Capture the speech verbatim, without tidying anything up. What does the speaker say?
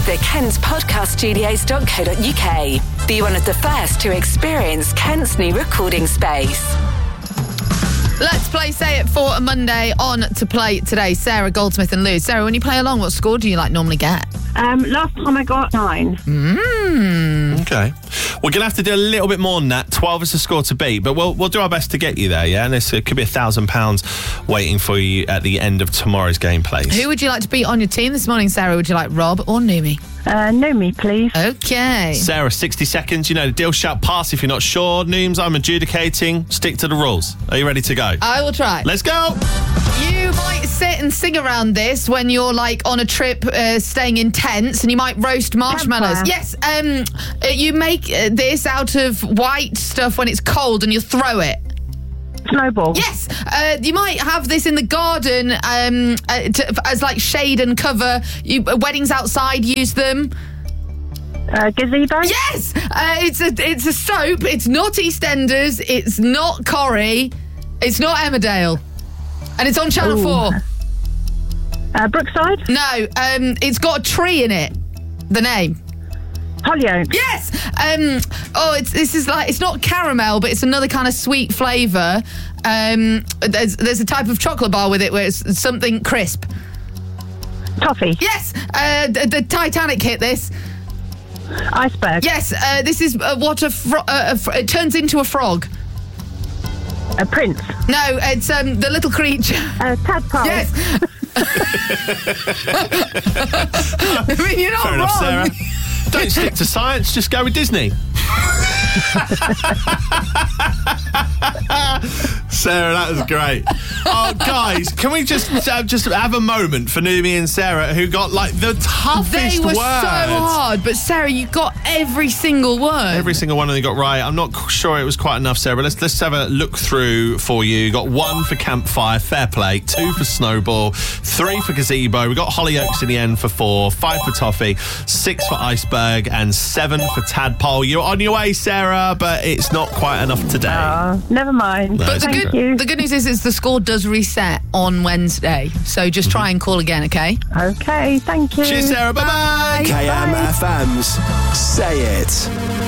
The Kent's Podcast Studios dot co dot uk. Be one of the first to experience Kent's new recording space. Let's play Say It for a Monday. On to play today, Sarah Goldsmith and Lou. Sarah, when you play along, what score do you like normally get? Um, last time I got nine. Mmm. Okay. We're going to have to do a little bit more than that. twelve is the score to beat, but we'll we'll do our best to get you there, yeah? And this it could be a thousand pounds waiting for you at the end of tomorrow's gameplays. Who would you like to beat on your team this morning, Sarah? Would you like Rob or Noomi? Uh, know me, please. Okay. Sarah, sixty seconds. You know the deal. Shout pass if you're not sure. Nooms, I'm adjudicating. Stick to the rules. Are you ready to go? I will try. Let's go. You might sit and sing around this when you're like on a trip, uh, staying in tents, and you might roast marshmallows. Campfire. Yes. Um, uh, you make uh, this out of white stuff when it's cold, and you throw it. Snowball. Yes, uh, you might have this in the garden um, uh, to, as like shade and cover. You, uh, weddings outside use them. Uh, gazebo. Yes, uh, it's a it's a soap. It's not EastEnders. It's not Corrie. It's not Emmerdale, and it's on Channel Ooh. Four. Uh, Brookside. No, um, it's got a tree in it. The name. Hollyoaks. Yes. Um, oh, it's this is like it's not caramel, but it's another kind of sweet flavour. Um, there's there's a type of chocolate bar with it where it's something crisp. Toffee. Yes. Uh, the, the Titanic hit this. Iceberg. Yes. Uh, this is uh, what a, fro- uh, a fr- it turns into a frog. A prince. No, it's um the little creature. A tadpole. Yes. I mean, you're not Fair wrong. enough, Sarah. Don't stick to science. Just go with Disney. Sarah, that was great. Oh, guys, can we just uh, just have a moment for Noomi and Sarah, who got like the toughest They were words? so hard, but Sarah, you got every single word. Every single one of them got right. I'm not sure it was quite enough, Sarah, but let's let's have a look through for you. Got one for campfire, fair play. Two for snowball. Three for gazebo. We got Hollyoaks in the end for four. Five for toffee. Six for iceberg, and seven for tadpole. You're on your way, Sarah, but it's not quite enough today. Oh, never mind. No, But the Thank good, you. the good news is, is the score does reset on Wednesday. So just try and call again, okay? Okay, thank you. Cheers, Sarah. Bye-bye. K M F M's Say It.